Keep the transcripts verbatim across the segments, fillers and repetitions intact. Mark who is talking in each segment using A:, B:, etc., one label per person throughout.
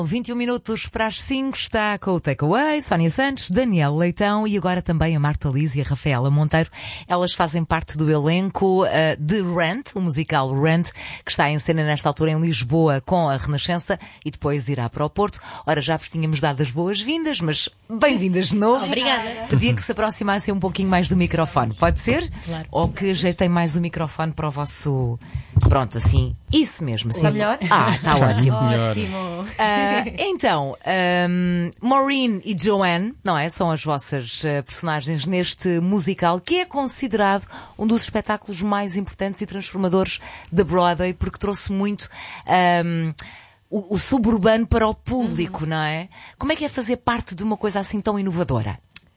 A: vinte e um minutos para as cinco, está com o Takeaway, Sónia Santos, Daniel Leitão e agora também a Marta Liz e a Rafaela Monteiro. Elas fazem parte do elenco uh, de Rent, o musical Rent, que está em cena nesta altura em Lisboa com a Renascença e depois irá para o Porto. Ora, já vos tínhamos dado as boas-vindas, mas bem-vindas de novo.
B: Obrigada.
A: Pedia que se aproximassem um pouquinho mais do microfone, pode ser?
B: Claro.
A: Ou que ajeitem mais o microfone para o vosso... Pronto, assim, isso mesmo. Assim.
C: Está melhor?
A: Ah, está ótimo.
C: Ótimo.
A: Uh, então, um, Maureen e Joanne, não é? São as vossas uh, personagens neste musical, que é considerado um dos espetáculos mais importantes e transformadores da Broadway, porque trouxe muito um, o, o suburbano para o público, uhum. não é? Como é que é fazer parte de uma coisa assim tão inovadora?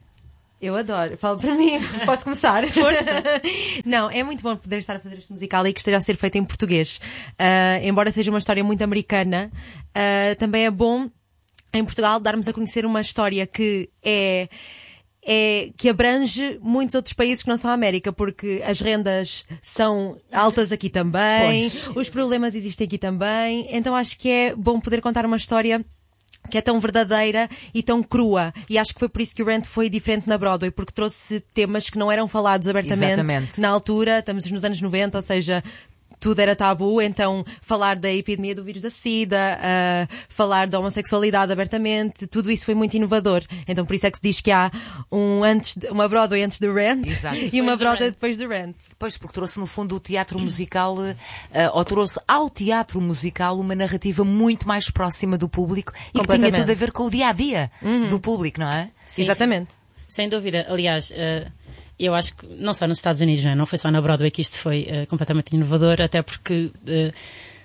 C: Eu adoro. Falo para mim. Posso começar? Força. Não, é muito bom poder estar a fazer este musical e que esteja a ser feito em português. Uh, embora seja uma história muito americana, uh, também é bom em Portugal darmos a conhecer uma história que é... É, que abrange muitos outros países que não são a América, porque as rendas são altas aqui também, pois. Os problemas existem aqui também, então acho que é bom poder contar uma história que é tão verdadeira e tão crua. E acho que foi por isso que o Rent foi diferente na Broadway, porque trouxe temas que não eram falados abertamente.
A: Exatamente.
C: Na altura, estamos nos anos noventa, ou seja... tudo era tabu, então falar da epidemia do vírus da SIDA, uh, falar da homossexualidade abertamente, tudo isso foi muito inovador. Então por isso é que se diz que há um antes de, uma Broadway antes do Rent
A: Exato.
C: E uma Broadway depois do Rent.
A: Pois, porque trouxe no fundo o teatro musical, uh, ou trouxe ao teatro musical uma narrativa muito mais próxima do público e que tinha tudo a ver com o dia-a-dia uhum. do público, não é?
C: Sim, exatamente.
B: Sim. Sem dúvida. Aliás... Uh... Eu acho que não só nos Estados Unidos, não foi só na Broadway que isto foi uh, completamente inovador, até porque uh,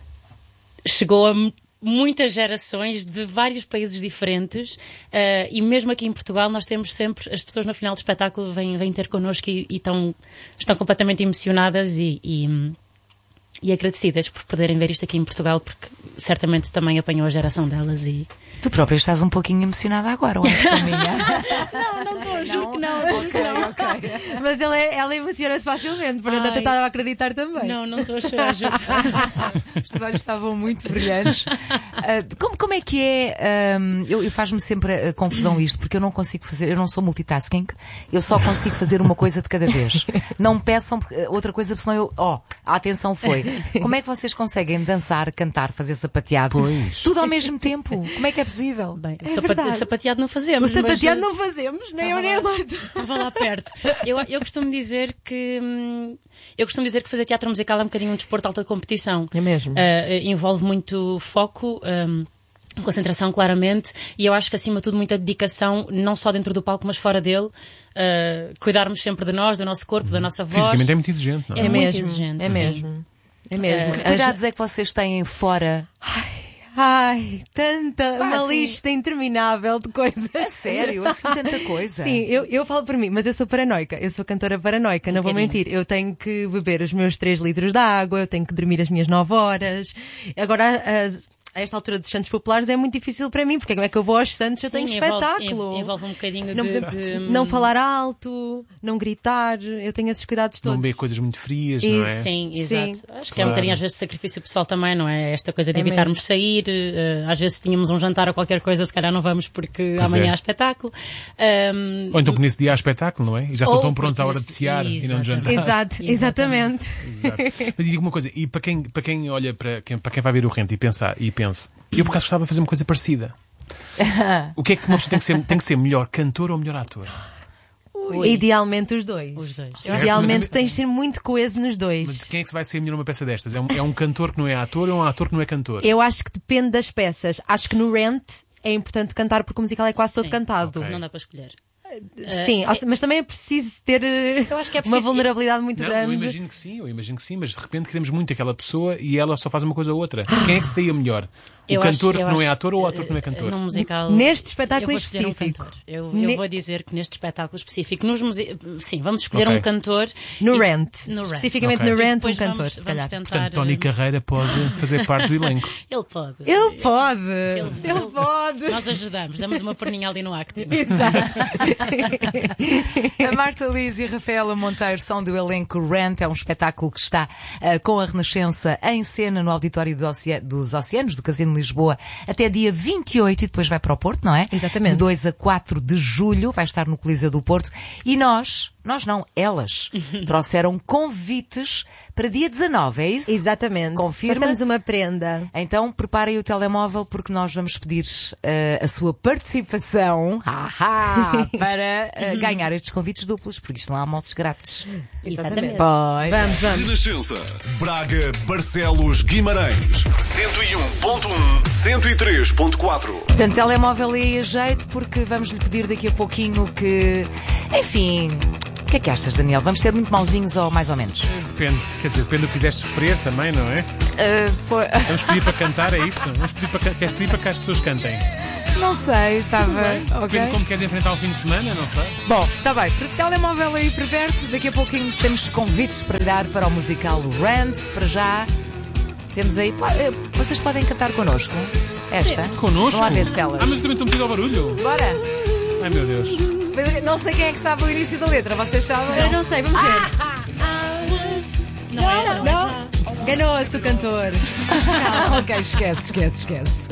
B: chegou a m- muitas gerações de vários países diferentes uh, e mesmo aqui em Portugal nós temos sempre, as pessoas no final do espetáculo vêm, vêm ter connosco e, e tão, estão completamente emocionadas e, e, e agradecidas por poderem ver isto aqui em Portugal, porque certamente também apanhou a geração delas e...
A: Tu própria estás um pouquinho emocionada agora, ou é impressão minha?
B: Não, não estou, juro que não.
A: Ok, ok.
C: Mas ela, ela emociona-se facilmente, portanto eu estava a acreditar também.
B: Não, não estou a chorar, juro.
A: Os teus olhos estavam muito brilhantes. Uh, como, como é que é? Um, eu, eu faz-me sempre a confusão isto, porque eu não consigo fazer, eu não sou multitasking, eu só consigo fazer uma coisa de cada vez. Não me peçam outra coisa, porque senão eu, ó, oh, a atenção foi. Como é que vocês conseguem dançar, cantar, fazer sapateado?
D: Pois.
A: Tudo ao mesmo tempo? Como é que é possível?
B: Bem,
C: É
B: sapateado, sapateado não fazemos.
C: O sapateado
B: mas,
C: não fazemos, nem eu nem a Marta.
B: Estava lá perto. Eu, eu costumo dizer que hum, eu costumo dizer que fazer teatro musical é um bocadinho um desporto de alta competição.
C: É mesmo.
B: Uh, envolve muito foco, um, concentração claramente, e eu acho que acima de tudo muita dedicação, não só dentro do palco, mas fora dele. Uh, cuidarmos sempre de nós, do nosso corpo, da nossa voz.
D: Fisicamente é muito exigente, não é?
B: É,
C: É
B: muito
C: mesmo,
B: exigente.
C: é
B: sim.
C: mesmo. É mesmo.
A: Que cuidados é que vocês têm fora?
C: Ai, tanta,
A: Pá,
C: uma
A: assim,
C: lista interminável de coisas.
A: É sério, assim tanta coisa.
C: Sim, eu, eu falo por mim, mas eu sou paranoica, eu sou cantora paranoica,
B: Um
C: não vou
B: bocadinho.
C: mentir. Eu tenho que beber os meus três litros de água, eu tenho que dormir as minhas nove horas. Agora, as, a esta altura dos Santos Populares é muito difícil para mim, porque como é que eu vou aos Santos? Eu
B: Sim,
C: tenho
B: envolve-
C: espetáculo.
B: env- Envolve um bocadinho
C: Não,
B: de, de-
C: não falar alto, não gritar, eu tenho esses cuidados todos.
D: Não beber coisas muito frias, não é?
B: Sim,
C: Sim,
B: exato. Acho que é um
D: claro.
B: bocadinho às vezes sacrifício pessoal também, não é? Esta coisa de
C: É
B: evitarmos sair, uh, às vezes tínhamos um jantar ou qualquer coisa, se calhar não vamos porque
D: Pois
B: amanhã
D: é.
B: há espetáculo. Um,
D: Ou então que nesse dia há espetáculo, não é? E já só
B: Ou
D: estão prontos à hora de
B: porque
D: cear
B: nesse-
D: e não de jantar.
C: Exato, exatamente.
D: Exato. Mas diga uma coisa, e para quem, para quem olha para quem, para quem vai ver o Rent e pensar e pensa, eu por acaso gostava de fazer uma coisa parecida. O que é que uma pessoa tem que ser, tem que ser melhor cantor ou melhor ator?
B: Ui.
C: Idealmente os dois.
B: Os dois.
D: Certo,
C: Idealmente
D: mas-
C: tens de ser muito coeso nos dois.
D: Mas quem é que se vai ser melhor numa peça destas? É um, é um cantor que não é ator ou é um ator que não é cantor?
C: Eu acho que depende das peças. Acho que no Rent é importante cantar porque o musical é quase todo
B: Sim.
C: cantado.
D: Ok.
B: Não dá para escolher.
C: Sim, ou se- mas também é preciso ter eh,
B: Eu acho que é
C: uma
B: preciso-
C: vulnerabilidade muito
D: Não, eu
C: grande.
D: imagino que sim, eu imagino que sim, mas de repente queremos muito aquela pessoa e ela só faz uma coisa ou outra. Quem é que saía melhor? O
B: Eu
D: cantor
B: acho- eu
D: que não é
B: acho-
D: ator ou o ator que não é cantor?
B: Num musical,
C: Neste espetáculo
B: eu vou escolher um
C: específico.
B: cantor. Eu, eu
C: Ne-
B: vou dizer que neste espetáculo específico, nos muse... sim, vamos escolher
D: Ok.
B: um cantor.
C: No
B: e-
C: Rent.
B: No Rent.
C: Especificamente
D: Ok.
C: no
B: E
C: Rent, um
B: depois
C: cantor,
B: vamos-
C: se
B: vamos
C: calhar.
B: tentar,
D: Portanto, Tony
B: eh,
D: Carreira pode fazer parte do elenco.
B: Ele pode.
C: Ele pode!
B: Ele
C: Ele pode! pode.
B: Nós ajudamos, damos uma perninha ali no acto.
C: Exato.
A: A Marta Liz e a Rafaela Monteiro são do elenco Rent. É um espetáculo que está uh, com a Renascença em cena no Auditório do Oce- dos Oceanos, do Casino de Lisboa, até dia vinte e oito e depois vai para o Porto, não é?
C: Exatamente.
A: De dois a quatro de julho vai estar no Coliseu do Porto. E nós, nós não, elas, trouxeram convites para dia dezanove, é isso?
C: Exatamente.
A: Confirma-se?
C: Passamos uma prenda.
A: Então preparem o telemóvel porque nós vamos pedir uh, a sua participação ah, para uh, ganhar estes convites duplos, porque isto não há almoços grátis.
B: Exatamente.
A: Pois.
C: Vamos, vamos.
E: Renascença, Braga, Barcelos, Guimarães, cento e um ponto um, cento e três ponto quatro.
A: Portanto, telemóvel aí a jeito porque vamos lhe pedir daqui a pouquinho que... Enfim... O que é que achas, Daniel? Vamos ser muito mauzinhos ou mais ou menos?
D: Depende, quer dizer, depende do que quiseres sofrer também, não é?
A: Uh, foi...
D: Vamos pedir para cantar, é isso? Vamos pedir para, queres pedir para que as pessoas cantem?
A: Não sei, estava...
D: Depende
A: ok.
D: de como queres enfrentar o fim de semana, não sei.
A: Bom, está bem. Por telemóvel aí por perto, daqui a pouquinho temos convites para lhe dar para o musical Rent. Para já, temos aí... Pá, eh, Vocês podem cantar connosco? Esta?
D: Connosco?
A: Vamos lá ver se elas...
D: Ah, mas eu também estou metido ao barulho.
A: Bora!
D: Ai, meu Deus.
A: Mas não sei quem é que sabe o início da letra, vocês sabem?
C: Eu não sei, vamos ver.
B: Não, é?
C: Não, não. Ganhou-se o cantor.
A: Ah, ok, esquece, esquece, esquece.